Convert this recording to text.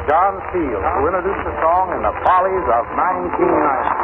John Field to introduce the song In the Follies of 1990.